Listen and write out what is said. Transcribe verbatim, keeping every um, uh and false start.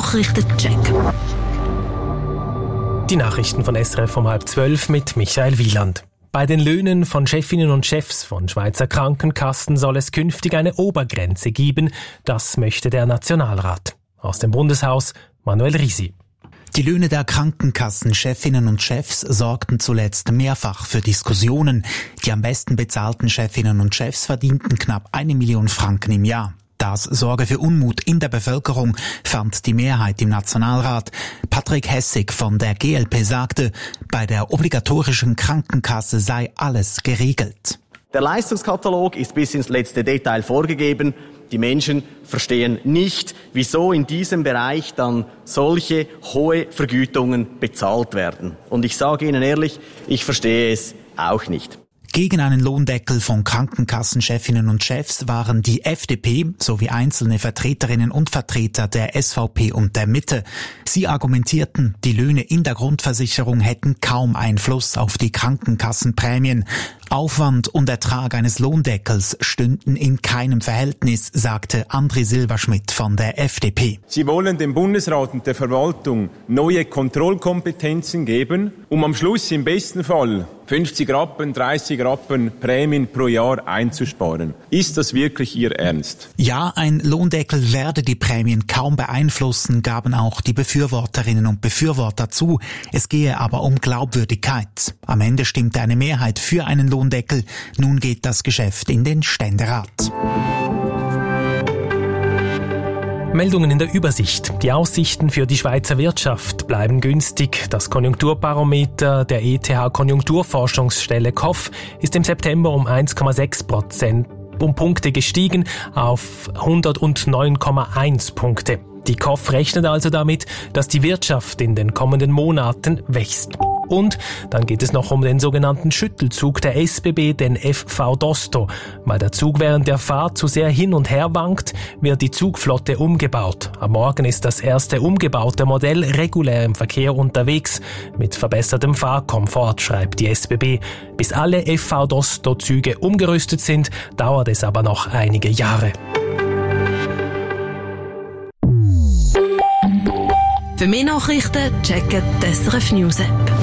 Nachrichtencheck. Die Nachrichten von S R F um halb zwölf mit Michael Wieland. Bei den Löhnen von Chefinnen und Chefs von Schweizer Krankenkassen soll es künftig eine Obergrenze geben. Das möchte der Nationalrat. Aus dem Bundeshaus Manuel Risi. Die Löhne der Krankenkassenchefinnen und Chefs sorgten zuletzt mehrfach für Diskussionen. Die am besten bezahlten Chefinnen und Chefs verdienten knapp eine Million Franken im Jahr. Das sorge für Unmut in der Bevölkerung, fand die Mehrheit im Nationalrat. Patrick Hessig von der G L P sagte, bei der obligatorischen Krankenkasse sei alles geregelt. Der Leistungskatalog ist bis ins letzte Detail vorgegeben. Die Menschen verstehen nicht, wieso in diesem Bereich dann solche hohe Vergütungen bezahlt werden. Und ich sage Ihnen ehrlich, ich verstehe es auch nicht. Gegen einen Lohndeckel von Krankenkassenchefinnen und Chefs waren die F D P sowie einzelne Vertreterinnen und Vertreter der S V P und der Mitte. Sie argumentierten, die Löhne in der Grundversicherung hätten kaum Einfluss auf die Krankenkassenprämien. Aufwand und Ertrag eines Lohndeckels stünden in keinem Verhältnis, sagte André Silberschmidt von der F D P. Sie wollen dem Bundesrat und der Verwaltung neue Kontrollkompetenzen geben, um am Schluss im besten Fall fünfzig Rappen, dreißig Rappen Prämien pro Jahr einzusparen. Ist das wirklich Ihr Ernst? Ja, ein Lohndeckel werde die Prämien kaum beeinflussen, gaben auch die Befürworterinnen und Befürworter zu. Es gehe aber um Glaubwürdigkeit. Am Ende stimmte eine Mehrheit für einen Lohndeckel. Nun geht das Geschäft in den Ständerat. Meldungen in der Übersicht. Die Aussichten für die Schweizer Wirtschaft bleiben günstig. Das Konjunkturbarometer der E T H-Konjunkturforschungsstelle K O F ist im September um eins Komma sechs Prozent um Punkte gestiegen auf hundertneun Komma eins Punkte. Die K O F rechnet also damit, dass die Wirtschaft in den kommenden Monaten wächst. Und dann geht es noch um den sogenannten Schüttelzug der S B B, den F V Dosto. Weil der Zug während der Fahrt zu sehr hin und her wankt, wird die Zugflotte umgebaut. Am Morgen ist das erste umgebaute Modell regulär im Verkehr unterwegs. Mit verbessertem Fahrkomfort, schreibt die S B B. Bis alle F V Dosto-Züge umgerüstet sind, dauert es aber noch einige Jahre. Für mehr Nachrichten checken die S R F News App.